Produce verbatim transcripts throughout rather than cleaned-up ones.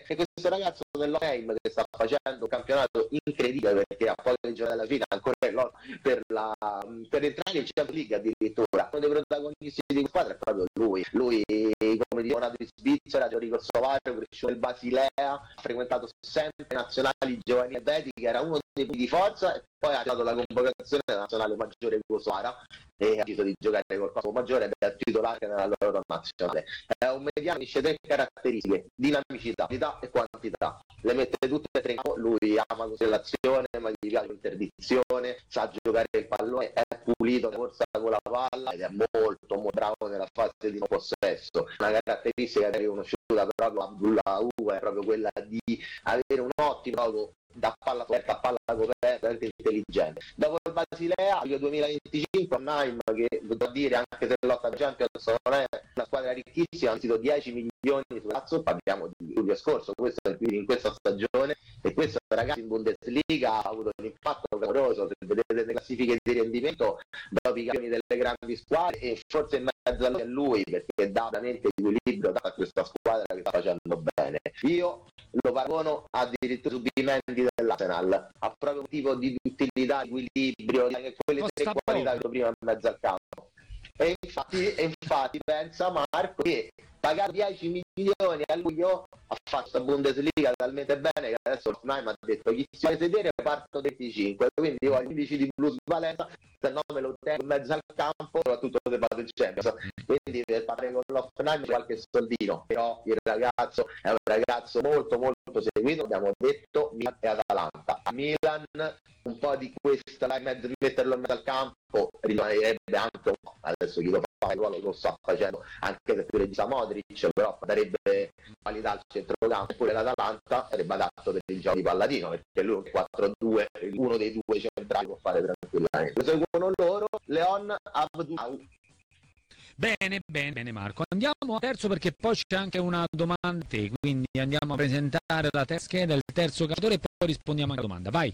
E questo ragazzo dell'Oheim che sta facendo un campionato incredibile, perché a poche giornate dalla fine ancora per, la, per entrare in Champions League addirittura, uno dei protagonisti di squadra è proprio lui. Lui, come dicevo, nato in Svizzera, Giorico-Sovario, cresciuto nel Basilea, ha frequentato sempre nazionali giovanili e vediche, era uno dei punti di forza, e poi ha dato la convocazione della nazionale maggiore jugoslavia e ha deciso di giocare col corpo maggiore ed è titolare nella loro nazionale. È un mediano che unisce tre caratteristiche: dinamicità, qualità e quantità. Le mette tutte e tre in campo. Lui ama costellazione, ma gli piace l'interdizione, sa giocare il pallone, è pulito nella corsa con la palla ed è molto, molto bravo nella fase di non possesso. Una caratteristica che è riconosciuta proprio a Abdullah Uva è proprio quella di avere un ottimo gioco da palla coperta a palla coperta, intelligente. Dopo il Basilea, il duemilaventicinque, Naim, che devo dire, anche se lotta per Champions non è una squadra ricchissima, ha investito dieci milioni sul razzo, parliamo di luglio scorso, questo è in questa stagione, e questo ragazzi in Bundesliga ha avuto un impatto clamoroso. Se vedete le classifiche di rendimento dopo i campioni delle grandi squadre, e forse in mezzo a lui è lui, perché dà veramente equilibrio a questa squadra che sta facendo bene. Io lo paragono addirittura su Bimendi dell'Arsenal, ha proprio un tipo di utilità, equilibrio, quelle tre qualità che prima in mezzo al campo. E infatti, e infatti pensa Marco che pagare dieci milioni a luglio ha fatto questa Bundesliga talmente bene che adesso Naim ha detto: chi si vuole sedere parto venticinque, quindi io ho quindici di plusvalenza, se no me lo tengo in mezzo al campo, soprattutto se vado in Champions. Quindi per fare con l'Hoffenheim qualche soldino, però il ragazzo è un ragazzo molto molto seguito, abbiamo detto Milan e Atalanta. A Milan un po' di questa là in mezzo, di metterlo in mezzo al campo rimanerebbe anche un po', adesso chi lo fa il ruolo lo sta facendo anche se più regista Modric, però darebbe qualità al centrocampo. Pure l'Atalanta sarebbe adatto per il gioco di Palladino, perché lui un quattro due, uno dei due centrali può fare tranquillamente. Seguono loro Leon Abdullah. Bene, bene, bene Marco. Andiamo al terzo, perché poi c'è anche una domanda a te, quindi andiamo a presentare la terza scheda, il terzo calciatore, e poi rispondiamo alla domanda. Vai.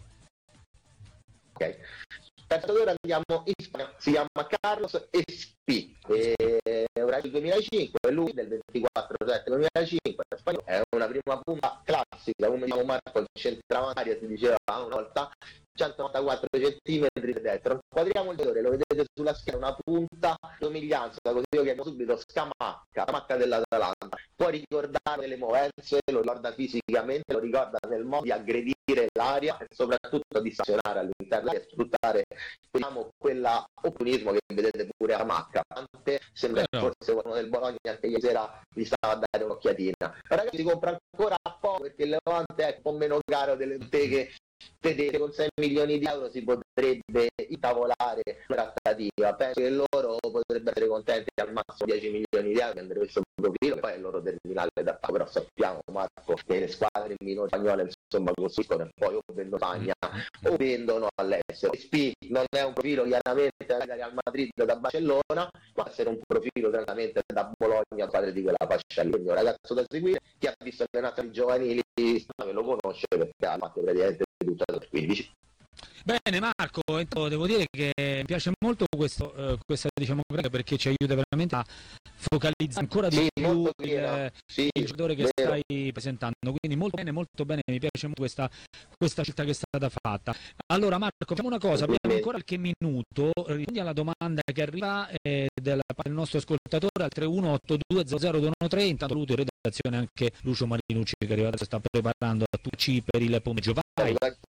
Ok. Terzo ora andiamo in Spagna, si chiama Carlos Espí, è del duemilacinque, è lui del ventiquattro sette duemilacinque, è una prima punta classica, come diciamo Marco, il centravanti si diceva una volta, centonovantaquattro centimetri di destra. Quadriamo il giocatore, lo vedete sulla schiena, una punta somiglianza, così io chiamo subito Scamacca, Scamacca dell'Atalanta. Può ricordare le movenze, lo ricorda fisicamente, lo ricorda nel modo di aggredire l'aria e soprattutto di stazionare all'interno e sfruttare, diciamo, quella opportunismo che vedete pure a Macca. Sembra che forse uno del Bologna anche ieri sera gli stava a dare un'occhiatina. Ragazzi, si compra ancora poco perché il Levante è un po' meno caro delle botteghe. Vedete, con sei milioni di euro si potrebbe intavolare una trattativa. Penso che loro potrebbero essere contenti al massimo dieci milioni di euro prendere questo profilo, che poi è il loro terminale da pago. Però sappiamo, Marco, che le squadre minori spagnole insomma costruiscono e poi o vendono Spagna o vendono all'estero. Spi non è un profilo chiaramente da Real Madrid, da Barcellona, può essere un profilo tranquillamente da Bologna, padre di quella fascia lì. Quindi un ragazzo da seguire, chi ha visto le nazionali giovanili lo conosce perché ha fatto praticamente tutto al quindici. Bene Marco, devo dire che mi piace molto questo, eh, questa diciamo greca, perché ci aiuta veramente a focalizzare ancora di sì, più il, sì, il giocatore che vero. stai presentando, quindi molto bene, molto bene, mi piace molto questa, questa scelta che è stata fatta. Allora Marco, facciamo una cosa, abbiamo ancora qualche minuto, rispondi alla domanda che arriva eh, del, del nostro ascoltatore al tre uno otto due zero zero due uno tre, intanto saluto in redazione anche Lucio Marinucci che è arrivato, sta preparando a tutti per il pomeriggio. Vai.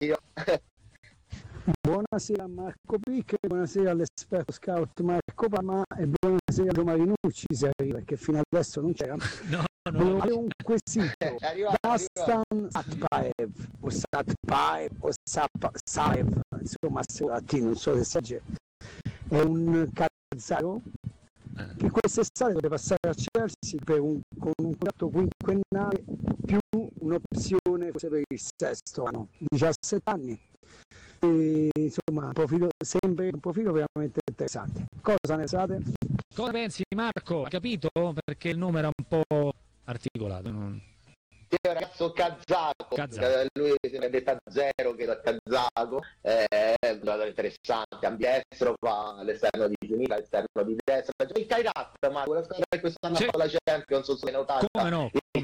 Buonasera Marco Picche, buonasera all'esperto scout Marco Palma e buonasera a Lucio Marinucci, se arriva, perché fino adesso non c'era. No, no. Volevo fare un quesito. Dastan Satpaev o Satpaev o Saev, insomma se latino, non so se sagge, è un kazako che quest'estate deve passare a Chelsea per un, con un contratto quinquennale più un'opzione forse per il sesto anno, diciassette anni. E, insomma, un profilo, sempre un profilo veramente interessante. Cosa ne sapete? Cosa pensi Marco? Hai capito? Perché il nome era un po' articolato. Non... Sì, è un ragazzo kazako, kazako. Lui sembra detta zero che è kazako, è un giocatore interessante, ambidestro, fa l'esterno di sinistra, l'esterno di destra, il Kairat, ma quella squadra che quest'anno sì. fa la Champions, sono notata, come no, come